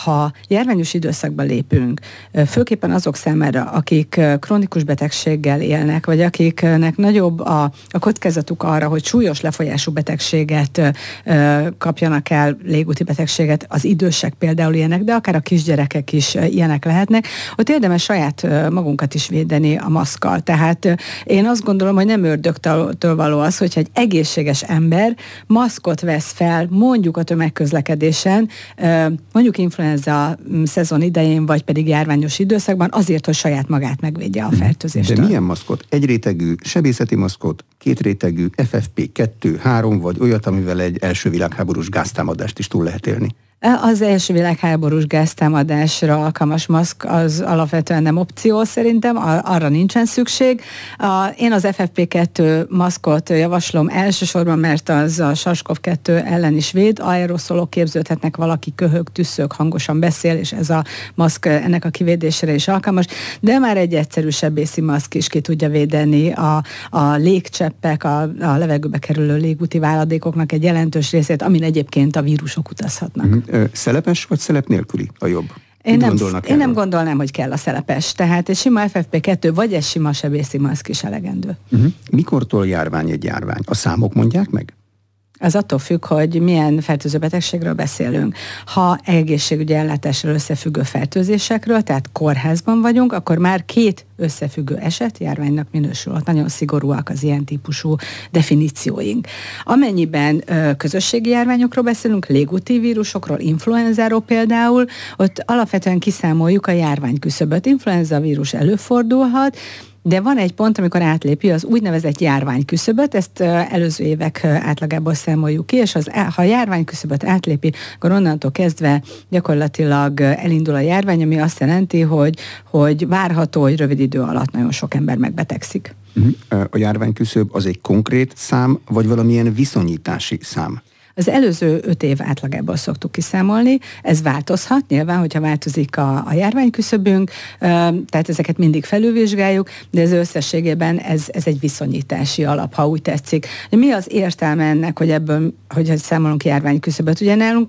ha járványos időszakba lépünk, főképpen azok számára, akik krónikus betegséggel élnek, vagy akiknek nagyobb a kockázatuk arra, hogy súlyos lefolyású betegséget kapjanak el, légúti betegséget, az idősek például ilyenek, de akár a kisgyerekek is ilyenek lehetnek, ott érdemes saját magunkat is védeni a maszkkal. Tehát én azt gondolom, hogy nem ördögtől való az, hogyha egy egészséges ember maszkot vesz fel, mondjuk a tömegközlekedésen, mondjuk influenza szezon idején, vagy pedig járványos időszakban, azért, hogy saját magát megvédje a fertőzéstől. De milyen maszkot? Egyrétegű sebészeti maszkot, kétrétegű FFP2, 3, vagy olyat, amivel egy első világháborús gáztámadást is túl lehet élni? Az első világháborús gáztámadásra alkalmas maszk az alapvetően nem opció szerintem, arra nincsen szükség. Én az FFP2 maszkot javaslom elsősorban, mert az a SARS-CoV-2 ellen is véd, aeroszolok képződhetnek, valaki köhög, tüsszög, hangosan beszél, és ez a maszk ennek a kivédésére is alkalmas, de már egy egyszerű sebészi maszk is ki tudja védeni a légcseppek, a levegőbe kerülő légúti váladékoknak egy jelentős részét, amin egyébként a vírusok utazhatnak. Szelepes vagy szelep nélküli a jobb? Én nem gondolnám, hogy kell a szelepes. Tehát egy sima FFP2 vagy egy sima sebészi maszk is elegendő. Mikortól járvány egy járvány? A számok mondják meg? Az attól függ, hogy milyen fertőző betegségről beszélünk. Ha egészségügyi ellátással összefüggő fertőzésekről, tehát kórházban vagyunk, akkor már 2 összefüggő eset járványnak minősül. Ott nagyon szigorúak az ilyen típusú definícióink. Amennyiben közösségi járványokról beszélünk, légúti vírusokról, influenzáról például, ott alapvetően kiszámoljuk a járványküszöböt. Influenza vírus előfordulhat, de van egy pont, amikor átlépi az úgynevezett járványküszöböt, ezt előző évek átlagából számoljuk ki, és ha a járványküszöböt átlépi, akkor onnantól kezdve gyakorlatilag elindul a járvány, ami azt jelenti, hogy várható, hogy rövid idő alatt nagyon sok ember megbetegszik. A járványküszöb az egy konkrét szám, vagy valamilyen viszonyítási szám? Az előző 5 év átlagából szoktuk kiszámolni, ez változhat, nyilván, hogyha változik a járványküszöbünk, tehát ezeket mindig felülvizsgáljuk, de ez összességében ez egy viszonyítási alap, ha úgy tetszik. De mi az értelme ennek, hogy ebből, hogy számolunk járványküszöböt? Ugye nálunk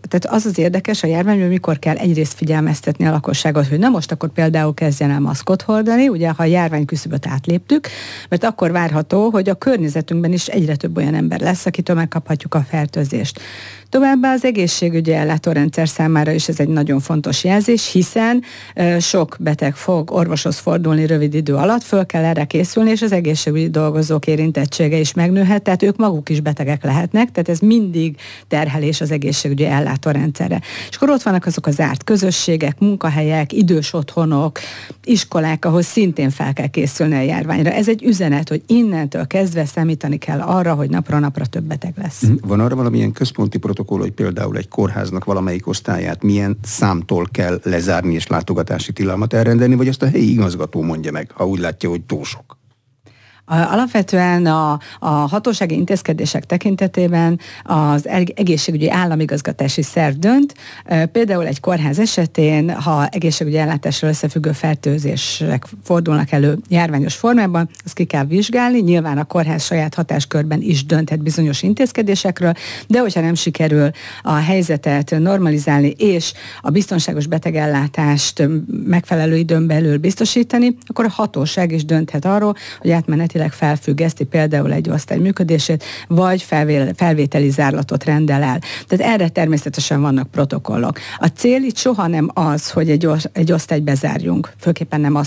az érdekes a járványban, mikor kell egyrészt figyelmeztetni a lakosságot, hogy na most akkor például kezdjen el maszkot hordani, ugye ha a járványküszöböt átléptük, mert akkor várható, hogy a környezetünkben is egyre több olyan ember lesz, akitől megkaphatjuk a fertőzést. Továbbá az egészségügyi ellátórendszer számára is ez egy nagyon fontos jelzés, hiszen sok beteg fog orvoshoz fordulni rövid idő alatt, föl kell erre készülni, és az egészségügyi dolgozók érintettsége is megnőhet, tehát ők maguk is betegek lehetnek, tehát ez mindig terhelés az egészségügyi ellátórendszerre. És akkor ott vannak azok az zárt közösségek, munkahelyek, idős otthonok, iskolák, ahol szintén fel kell készülni a járványra. Ez egy üzenet, hogy innentől kezdve számítani kell arra, hogy napra napra több beteg lesz. Van arra valamilyen központi protokoll, hogy például egy kórháznak valamelyik osztályát milyen számtól kell lezárni és látogatási tilalmat elrendelni, vagy azt a helyi igazgató mondja meg, ha úgy látja, hogy túl sok? Alapvetően a hatósági intézkedések tekintetében az egészségügyi államigazgatási szerv dönt. Például egy kórház esetén, ha egészségügyi ellátással összefüggő fertőzések fordulnak elő járványos formában, azt ki kell vizsgálni. Nyilván a kórház saját hatáskörben is dönthet bizonyos intézkedésekről, de hogyha nem sikerül a helyzetet normalizálni és a biztonságos betegellátást megfelelő időn belül biztosítani, akkor a hatóság is dönthet arról, hogy átmeneti felfüggeszti például egy osztály működését, vagy felvételi zárlatot rendel el. Tehát erre természetesen vannak protokollok. A cél itt soha nem az, hogy egy osztályt bezárjunk. Főképpen nem az,